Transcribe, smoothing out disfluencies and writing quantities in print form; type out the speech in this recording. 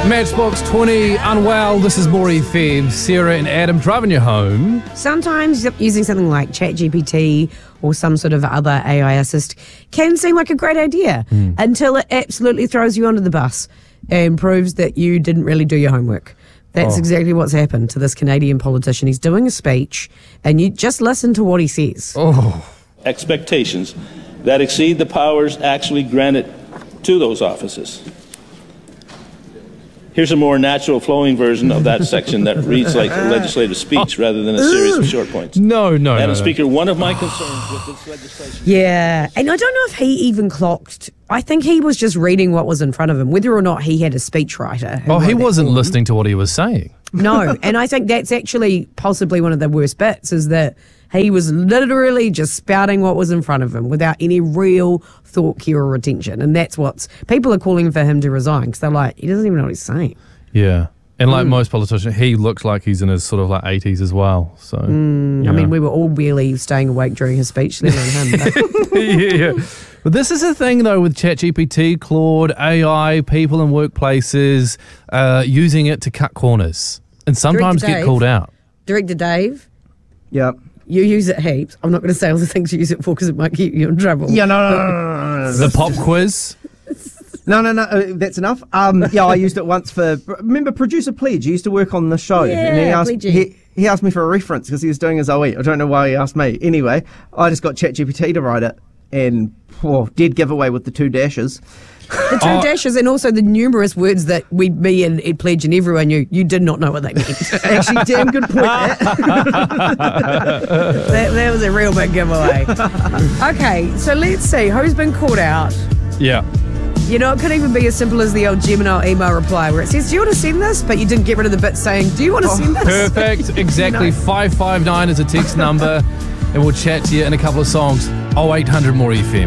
Matchbox 20, Unwell. This is Maury Feb, Sarah and Adam driving you home. Sometimes using something like ChatGPT or some sort of other AI assist can seem like a great idea until it absolutely throws you under the bus and proves that you didn't really do your homework. That's exactly what's happened to this Canadian politician. He's doing a speech and you just listen to what he says. Expectations that exceed the powers actually granted to those offices. Here's a more natural flowing version of that section that reads like a legislative speech rather than a series of short points. Madam Speaker, one of my concerns with this legislation... Yeah, and I don't know if he even clocked. I think he was just reading what was in front of him, whether or not he had a speechwriter. He wasn't listening to what he was saying. No, and I think that's actually possibly one of the worst bits, is that he was literally just spouting what was in front of him without any real thought, care or attention. And that's what's... People are calling for him to resign because they're like, he doesn't even know what he's saying. Yeah. And like most politicians, he looks like he's in his sort of like 80s as well. So, I mean, we were all barely staying awake during his speech, let alone him. yeah. But this is the thing, though, with ChatGPT, Claude, AI, people in workplaces using it to cut corners and sometimes get called out. Director Dave? Yep. You use it heaps. I'm not going to say all the things you use it for because it might get you in trouble. Yeah, no. The pop quiz? No, that's enough. Yeah, I used it once for... Remember Producer Pledge? He used to work on the show. Yeah, and he asked me for a reference because he was doing his OE. I don't know why he asked me. Anyway, I just got ChatGPT to write it and dead giveaway with the 2 dashes. The 2 dashes and also the numerous words that me and Ed Pledge and everyone knew. You did not know what they meant. Actually, damn good point. That was a real big giveaway. Okay, so let's see. Who's been caught out? Yeah. You know, it could even be as simple as the old Gemini email reply where it says, do you want to send this? But you didn't get rid of the bit saying, do you want to send this? Perfect. Exactly. 559 is a text number. And we'll chat to you in a couple of songs. 0800 More FM.